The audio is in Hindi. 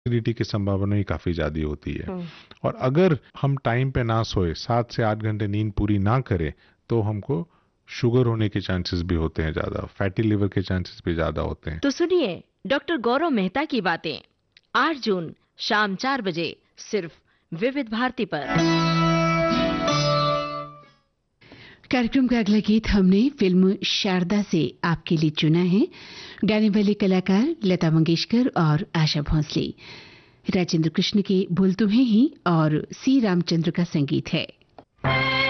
एसिडिटी की संभावना ही काफ़ी ज़्यादा होती है। और अगर हम टाइम पे ना सोए, 7 से 8 घंटे नींद पूरी ना करें, तो हमको शुगर होने के चांसेस भी होते हैं ज़्यादा, फैटी लिवर के चांसेस भी ज़्यादा होते हैं। तो सुनिए डॉक्टर गौरव मेहता की बातें 8 जून शाम 4 बजे सिर्फ विविध भारती पर। कार्यक्रम का अगला गीत हमने फिल्म शारदा से आपके लिए चुना है। गाने वाले कलाकार लता मंगेशकर और आशा भोंसले। राजेंद्र कृष्ण के बोल तुम्हें ही और सी रामचंद्र का संगीत है।